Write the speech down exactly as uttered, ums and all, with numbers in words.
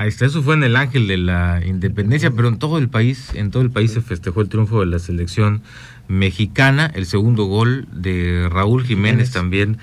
Ahí está, eso fue en el Ángel de la Independencia, pero en todo el país, en todo el país se festejó el triunfo de la selección mexicana, el segundo gol de Raúl Jiménez también